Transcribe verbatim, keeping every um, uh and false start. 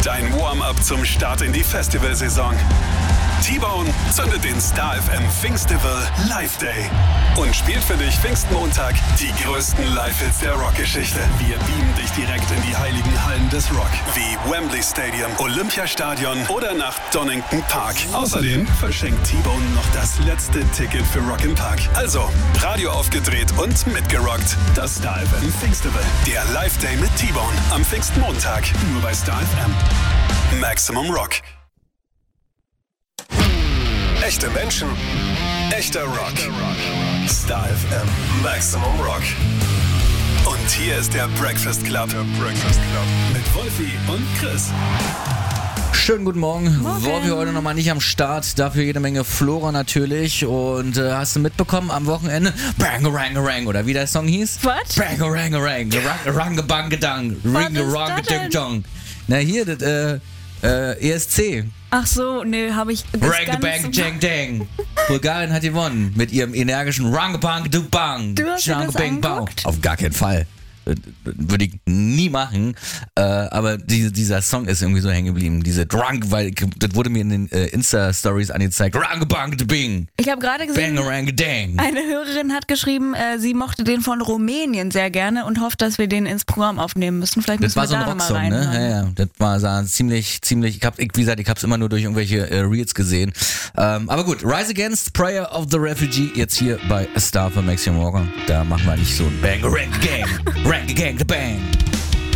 Dein Warm-up zum Start in die Festivalsaison. T-Bone zündet den Star F M Pfingstival Live Day und spielt für dich Pfingstmontag die größten Live-Hits der Rockgeschichte. Wir beamen dich direkt in die heiligen Hallen des Rock, wie Wembley Stadium, Olympiastadion oder nach Donington Park. Außerdem verschenkt T-Bone noch das letzte Ticket für Rock im Park. Also, Radio aufgedreht und mitgerockt. Das Star F M Pfingstival, der Live Day mit T-Bone am Pfingstmontag, nur bei Star F M. Maximum Rock. Echte Menschen, echter Rock. Star F M, Maximum Rock. Und hier ist der Breakfast Club. Der Breakfast Club. Mit Wolfi und Chris. Schönen guten Morgen. Morgen. Wolfi heute nochmal nicht am Start, dafür jede Menge Flora natürlich. Und äh, hast du mitbekommen am Wochenende? Bangarang-a-rang, oder wie der Song hieß? Was? Bangarang-a-rang, Rang-a-bang-a-dang, Was ring ist a das rong denn? dong Na hier, das äh, äh, E S C. Ach so, nee, habe ich das rang bang ganz- jang dang Bulgarien hat gewonnen mit ihrem energischen Rang-a-bang-du-bang. Du hast dir das angeguckt? Auf gar keinen Fall. Äh, Würde ich nie machen, äh, aber die, dieser Song ist irgendwie so hängen geblieben. Diese Drunk, weil das wurde mir in den äh, Insta-Stories angezeigt. Rang-a-bang-a-bing. Ich habe gerade gesehen, Bang-a-rang-a-dang. eine Hörerin hat geschrieben, äh, sie mochte den von Rumänien sehr gerne und hofft, dass wir den ins Programm aufnehmen müssen. Vielleicht Das müssen war wir so ein da noch mal Rocksong, ne? reinhören. Ja, ja. Das war sah ziemlich, ziemlich, ich hab, ich, wie gesagt, ich hab's immer nur durch irgendwelche äh, Reels gesehen. Ähm, aber gut, Rise Against, Prayer of the Refugee, jetzt hier bei Star für Maximum Walker. Da machen wir nicht so ein Bang-a-rang-a-gang, Rang-a-gang-a-bang.